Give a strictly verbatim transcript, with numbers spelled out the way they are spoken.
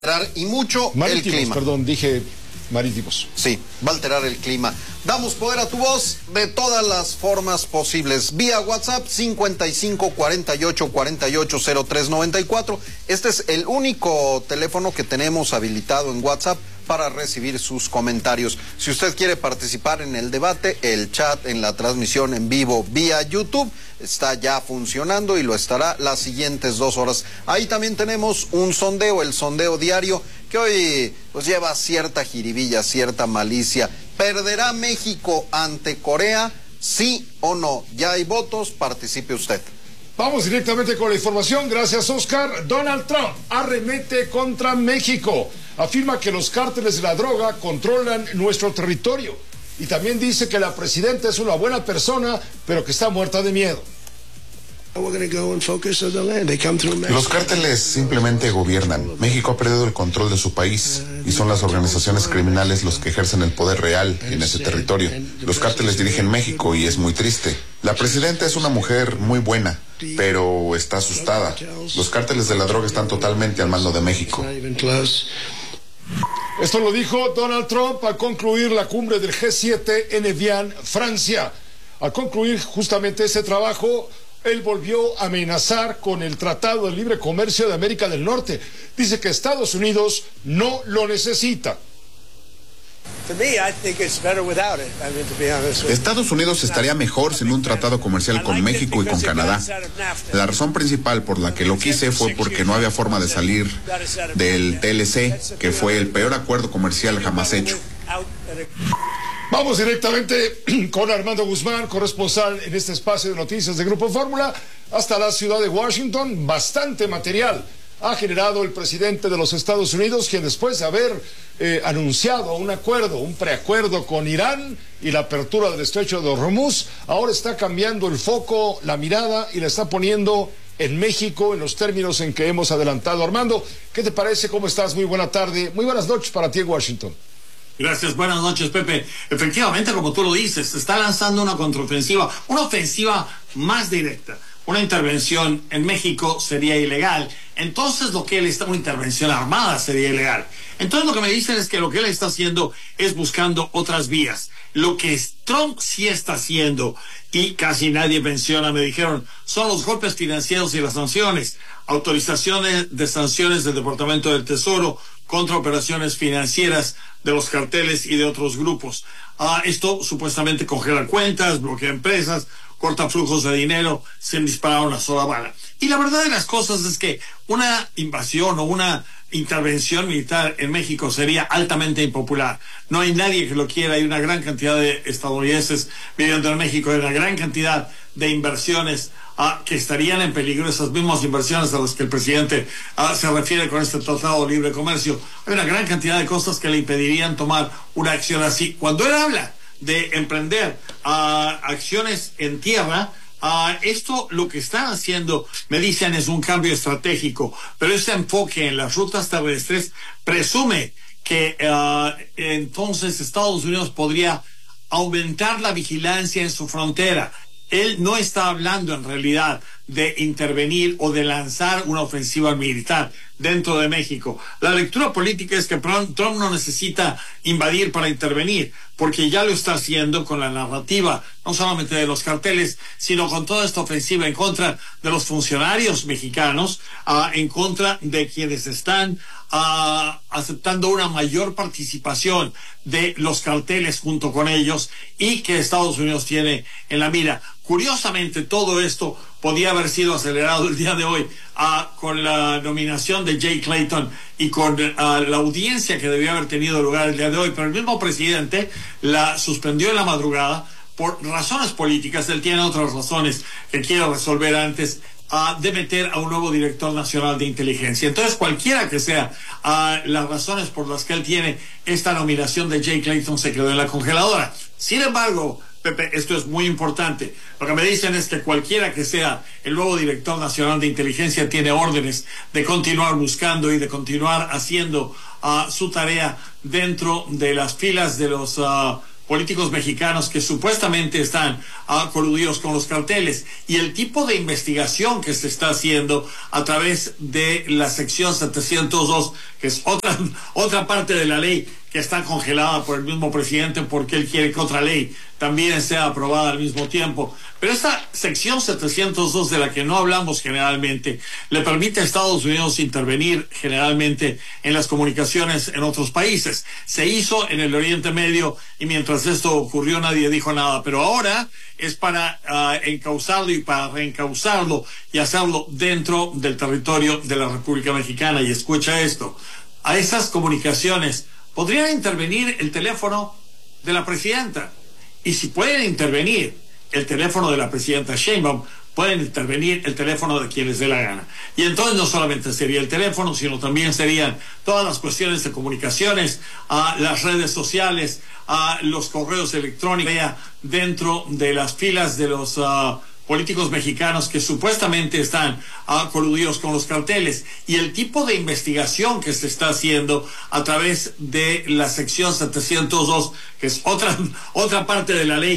y mucho marítimos, el clima. Perdón, dije marítimos. Sí, va a alterar el clima. Damos poder a tu voz de todas las formas posibles. Vía WhatsApp cincuenta y cinco cuarenta y ocho cuarenta y ocho cero tres noventa y cuatro. Este es el único teléfono que tenemos habilitado en WhatsApp para recibir sus comentarios. Si usted quiere participar en el debate, el chat en la transmisión en vivo vía YouTube está ya funcionando y lo estará las siguientes dos horas. Ahí también tenemos un sondeo, el sondeo diario, que hoy pues lleva cierta jiribilla, cierta malicia. ¿Perderá México ante Corea? ¿Sí o no? Ya hay votos, participe usted. Vamos directamente con la información. Gracias, Oscar. Donald Trump arremete contra México. Afirma que los cárteles de la droga controlan nuestro territorio. Y también dice que la presidenta es una buena persona, pero que está muerta de miedo. Los cárteles simplemente gobiernan. México ha perdido el control de su país y son las organizaciones criminales los que ejercen el poder real en ese territorio. Los cárteles dirigen México y es muy triste. La presidenta es una mujer muy buena, pero está asustada. Los cárteles de la droga están totalmente al mando de México. Esto lo dijo Donald Trump al concluir la cumbre del G siete en Evian, Francia. Al concluir justamente ese trabajo, él volvió a amenazar con el Tratado de Libre Comercio de América del Norte. Dice que Estados Unidos no lo necesita. Estados Unidos estaría mejor sin un tratado comercial con México y con Canadá. La razón principal por la que lo quise fue porque no había forma de salir del T L C, que fue el peor acuerdo comercial jamás hecho. Vamos directamente con Armando Guzmán, corresponsal en este espacio de noticias de Grupo Fórmula, hasta la ciudad de Washington. Bastante material ha generado el presidente de los Estados Unidos, quien después de haber eh, anunciado un acuerdo, un preacuerdo con Irán y la apertura del estrecho de Hormuz, ahora está cambiando el foco, la mirada, y la está poniendo en México en los términos en que hemos adelantado. Armando, ¿qué te parece? ¿Cómo estás? Muy buena tarde. Muy buenas noches para ti en Washington. Gracias, buenas noches, Pepe. Efectivamente, como tú lo dices, se está lanzando una contraofensiva, una ofensiva más directa. Una intervención en México sería ilegal. Entonces lo que él está, una intervención armada sería ilegal. Entonces lo que me dicen es que lo que él está haciendo es buscando otras vías. Lo que Trump sí está haciendo, y casi nadie menciona, me dijeron, son los golpes financieros y las sanciones. Autorizaciones de sanciones del Departamento del Tesoro contra operaciones financieras de los carteles y de otros grupos. Ah, esto supuestamente congela cuentas, bloquea empresas, corta flujos de dinero sin disparar una sola bala. Y la verdad de las cosas es que una invasión o una intervención militar en México sería altamente impopular. No hay nadie que lo quiera. Hay una gran cantidad de estadounidenses viviendo en México, hay una gran cantidad de inversiones uh, que estarían en peligro, esas mismas inversiones a las que el presidente uh, se refiere con este Tratado de Libre Comercio. Hay una gran cantidad de cosas que le impedirían tomar una acción así. Cuando él habla de emprender uh, acciones en tierra, Uh, esto lo que están haciendo, me dicen, es un cambio estratégico, pero ese enfoque en las rutas terrestres presume que uh, entonces Estados Unidos podría aumentar la vigilancia en su frontera. Él no está hablando en realidad de intervenir o de lanzar una ofensiva militar dentro de México. La lectura política es que Trump no necesita invadir para intervenir, porque ya lo está haciendo con la narrativa, no solamente de los carteles, sino con toda esta ofensiva en contra de los funcionarios mexicanos, uh, en contra de quienes están uh, aceptando una mayor participación de los carteles junto con ellos y que Estados Unidos tiene en la mira. Curiosamente, todo esto podía haber sido acelerado el día de hoy uh, con la nominación de Jay Clayton y con uh, la audiencia que debía haber tenido lugar el día de hoy, pero el mismo presidente la suspendió en la madrugada por razones políticas. Él tiene otras razones que quiere resolver antes uh, de meter a un nuevo director nacional de inteligencia. Entonces, cualquiera que sea uh, las razones por las que él tiene esta nominación de Jay Clayton, se quedó en la congeladora. Sin embargo, Pepe, esto es muy importante. Lo que me dicen es que cualquiera que sea el nuevo director nacional de inteligencia tiene órdenes de continuar buscando y de continuar haciendo uh, su tarea dentro de las filas de los uh, políticos mexicanos que supuestamente están uh, coludidos con los carteles y el tipo de investigación que se está haciendo a través de la sección setecientos dos, que es otra, otra parte de la ley que está congelada por el mismo presidente porque él quiere que otra ley también sea aprobada al mismo tiempo. Pero esta sección setecientos dos de la que no hablamos generalmente le permite a Estados Unidos intervenir generalmente en las comunicaciones en otros países. Se hizo en el Oriente Medio y mientras esto ocurrió nadie dijo nada, pero ahora es para uh, encauzarlo y para reencauzarlo y hacerlo dentro del territorio de la República Mexicana. Y escucha esto, a esas comunicaciones podrían intervenir el teléfono de la presidenta. Y si pueden intervenir el teléfono de la presidenta Sheinbaum, pueden intervenir el teléfono de quien les dé la gana. Y entonces no solamente sería el teléfono, sino también serían todas las cuestiones de comunicaciones, a las redes sociales, a los correos electrónicos, dentro de las filas de los uh, políticos mexicanos que supuestamente están uh, coludidos con los carteles y el tipo de investigación que se está haciendo a través de la sección setecientos dos, que es otra, otra parte de la ley